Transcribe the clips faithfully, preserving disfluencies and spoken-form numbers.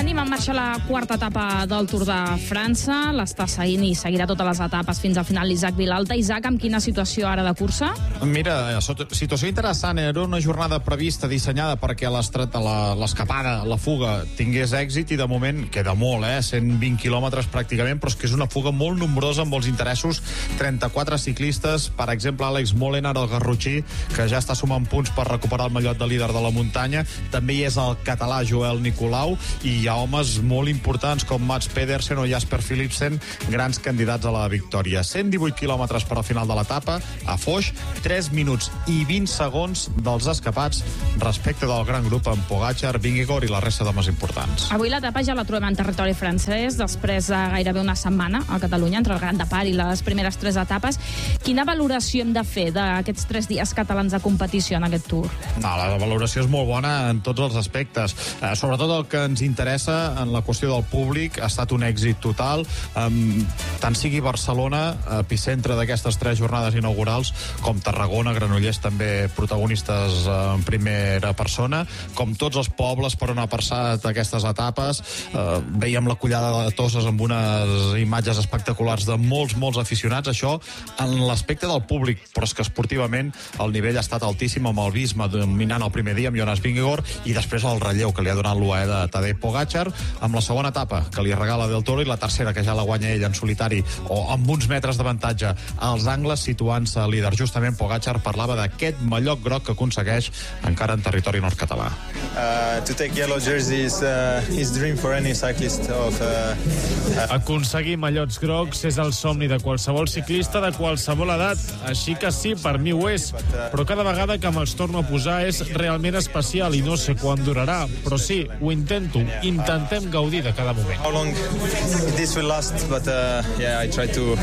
Tenim en marxa la quarta etapa del Tour de França. L'està seguint i seguirà totes les etapes fins al final l'Isaac Vilalta. Isaac, amb quina situació ara de cursa? Mira, situació interessant. Era una jornada prevista, dissenyada perquè l'escapada, la fuga, tingués èxit i de moment queda molt, eh? cent vint quilòmetres pràcticament, però és que és una fuga molt nombrosa amb molts interessos. trenta-quatre ciclistes, per exemple, Àlex Molenaar, el garrotxí, que ja està sumant punts per recuperar el mallot de líder de la muntanya. També hi és el català Joel Nicolau i hi ha homes molt importants com Mats Pedersen o Jasper Philipsen, grans candidats a la victòria. cent divuit quilòmetres per al final de l'etapa, a Foix, tres minuts i vint segons dels escapats respecte del gran grup amb Pogačar, Vingegaard i la resta d'homes importants. Avui l'etapa ja la trobem en territori francès, després de gairebé una setmana a Catalunya, entre el Gran Depart i les primeres tres etapes. Quina valoració hem de fer d'aquests tres dies catalans de competició en aquest Tour? No, la valoració és molt bona en tots els aspectes. Eh, sobretot el que ens interessa en la qüestió del públic ha estat un èxit total. Um, tant sigui Barcelona, epicentre d'aquestes tres jornades inaugurals, com Tarragona, Granollers també protagonistes en primera persona, com tots els pobles per on ha passat aquestes etapes. Uh, veiem la collada de Toses amb unes imatges espectaculars de molts, molts aficionats. Això en l'aspecte del públic, però és que esportivament el nivell ha estat altíssim, amb el Visma dominant el primer dia amb Jonas Vingegaard i després el relleu que li ha donat l'U A E de Tadej Pogačar, amb la segona etapa que li regala Del Toro i la tercera que ja la guanya ell en solitari o amb uns metres d'avantatge als angles, situant-se líder. Justament Pogačar parlava d'aquest mallot groc que aconsegueix encara en territori nord-català. Uh, to take yellow jersey is uh, is dream for any cyclist of uh, uh... Aconseguir mallots grocs és el somni de qualsevol ciclista de qualsevol edat, així que sí, per mi ho és, però cada vegada que me'ls torno a posar és realment especial i no sé quan durarà, però sí, ho intento, intentem gaudir de cada moment. How long this will last, but uh, yeah, I try to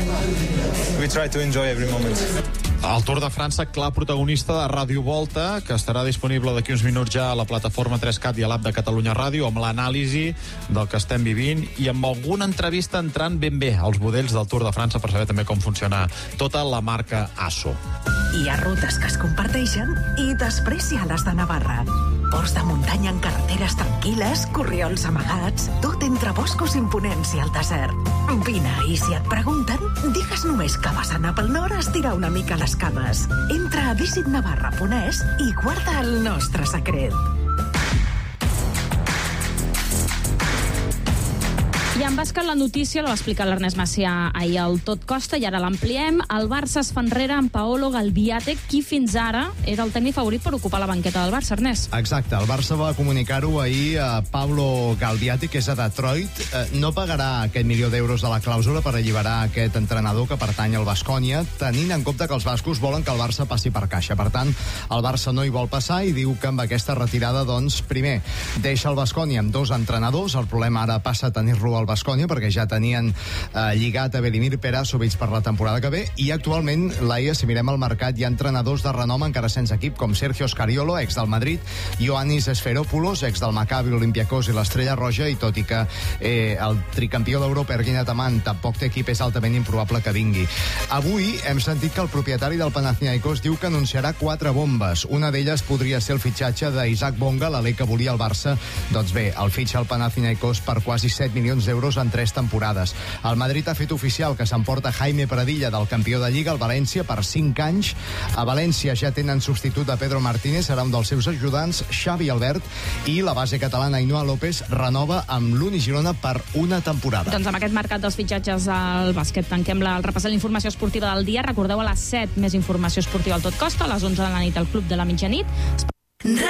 we try to enjoy every moment. El Tour de França, clar protagonista de Ràdio Volta, que estarà disponible d'aquí uns minuts ja a la plataforma tres cat i a l'app de Catalunya Ràdio, amb l'anàlisi del que estem vivint i amb alguna entrevista entrant ben bé als budells del Tour de França per saber també com funciona tota la marca ASO. Hi ha rutes que es comparteixen i després hi ha les de Navarra. Ports de muntanya en carreteres tranquil·les, corriols amagats, tot entre boscos imponents i el desert. Vine, i si et pregunten, digues només que vas anar pel nord a estirar una mica les cames. Entra a visit navarra punt es i guarda el nostre secret. I en bàsquet la notícia la va explicar l'Ernest Macià ahir al Tot Costa i ara l'ampliem. El Barça es fa enrere amb Paolo Galbiate, qui fins ara era el tècnic favorit per ocupar la banqueta del Barça, Ernest. Exacte, el Barça va comunicar-ho ahir a Pablo Galbiate, que és a Detroit. No pagarà aquest milió d'euros de la clàusula per alliberar aquest entrenador que pertany al Baskonia, tenint en compte que els bascos volen que el Barça passi per caixa. Per tant, el Barça no hi vol passar i diu que amb aquesta retirada, doncs, primer, deixa el Baskonia amb dos entrenadors. El problema ara passa a tenir-lo al Baskonia, perquè ja tenien eh, lligat a Velimir Perasovic per la temporada que ve, i actualment, Laia, si mirem al mercat, hi ha entrenadors de renom encara sense equip, com Sergio Scariolo, ex del Madrid, Ioannis Esferopoulos, ex del Maccabi, l'Olympiacos i l'Estrella Roja, i tot i que eh, el tricampió d'Europa, Ergin Ataman, tampoc té equip, és altament improbable que vingui. Avui hem sentit que el propietari del Panathinaikos diu que anunciarà quatre bombes. Una d'elles podria ser el fitxatge d'Isaac Bonga, l'alè que volia el Barça. Doncs bé, el fitxa el Panathinaikos per quasi set milions d'euros en tres temporades. El Madrid ha fet oficial que s'emporta Jaime Pradilla, del campió de Lliga, al València, per cinc anys. A València ja tenen substitut de Pedro Martínez, serà un dels seus ajudants, Xavi Albert, i la base catalana Ainhoa López renova amb l'Uni Girona per una temporada. Doncs amb aquest mercat dels fitxatges al bàsquet tanquem la, el repàs de la informació esportiva del dia. Recordeu, a les set més informació esportiva al Tot Costa, a les onze de la nit al Club de la Mitjanit.